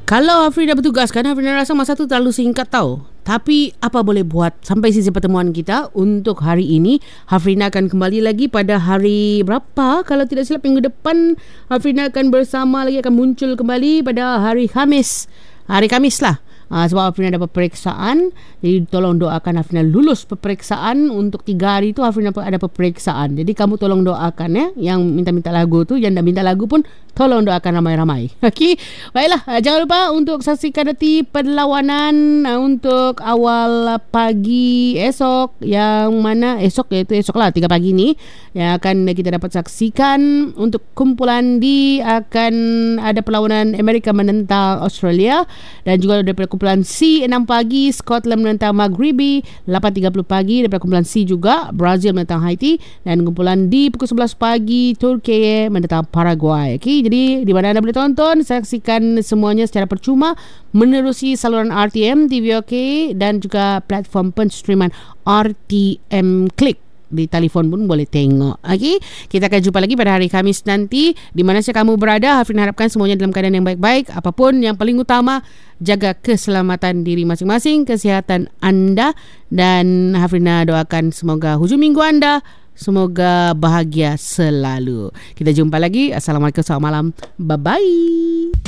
Kalau Hafrina bertugas kan, Hafrina rasa masa tu terlalu singkat tau. Tapi apa boleh buat, sampai sisi pertemuan kita untuk hari ini, Hafrina akan kembali lagi pada hari berapa? Kalau tidak silap minggu depan, Hafrina akan bersama lagi, akan muncul kembali pada hari Khamis. Hari Khamis lah. Sebab Hafrina ada peperiksaan. Jadi tolong doakan Hafrina lulus peperiksaan. Untuk 3 hari tu Hafrina ada peperiksaan. Jadi kamu tolong doakan ya. Yang minta-minta lagu tu, yang tak minta lagu pun tolong doakan ramai-ramai. Okey. Baiklah, jangan lupa untuk saksikan nanti perlawanan untuk awal pagi esok. Yang mana esok, iaitu esok lah 3 pagi ni, yang akan kita dapat saksikan. Untuk kumpulan D akan ada perlawanan Amerika menentang Australia. Dan juga daripada kumpulan C 6 pagi Scotland menentang Maghribi, 8.30 pagi daripada kumpulan C juga Brazil menentang Haiti, dan kumpulan D pukul 11 pagi Turki menentang Paraguay. Okey, jadi di mana anda boleh tonton, saksikan semuanya secara percuma menerusi saluran RTM TV OK dan juga platform penstreaman RTM Click. Di telefon pun boleh tengok. Okey, kita akan jumpa lagi pada hari Khamis nanti. Di mana saja kamu berada, Hafrina harapkan semuanya dalam keadaan yang baik-baik. Apapun yang paling utama, jaga keselamatan diri masing-masing, kesihatan anda, dan Hafrina doakan semoga hujung minggu anda semoga bahagia selalu. Kita jumpa lagi. Assalamualaikum, selamat malam. Bye-bye.